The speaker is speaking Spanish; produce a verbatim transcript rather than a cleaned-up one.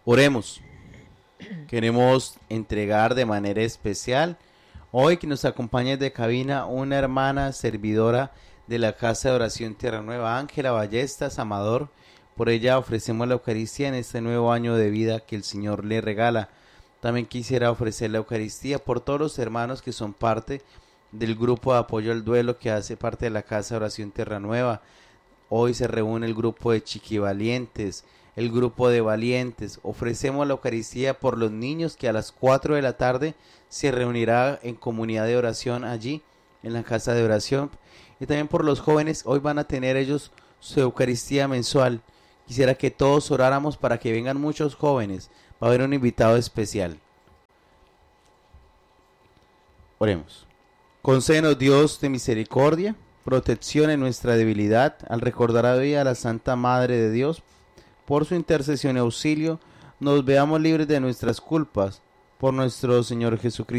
Oremos. Queremos entregar de manera especial hoy que nos acompaña de cabina una hermana servidora de la Casa de Oración Tierra Nueva, Ángela Ballestas Amador. Por ella ofrecemos la Eucaristía en este nuevo año de vida que el Señor le regala. También quisiera ofrecer la Eucaristía por todos los hermanos que son parte del grupo de apoyo al duelo que hace parte de la Casa de Oración Tierra Nueva. Hoy se reúne el grupo de chiquivalientes, el grupo de valientes. Ofrecemos la Eucaristía por los niños que a las cuatro de la tarde se reunirá en comunidad de oración allí en la Casa de Oración. Y también por los jóvenes, hoy van a tener ellos su Eucaristía mensual. Quisiera que todos oráramos para que vengan muchos jóvenes. Va a haber un invitado especial. Oremos. Concédenos, Dios de misericordia, protección en nuestra debilidad, al recordar hoy a la Santa Madre de Dios. Por su intercesión y auxilio, nos veamos libres de nuestras culpas. Por nuestro Señor Jesucristo.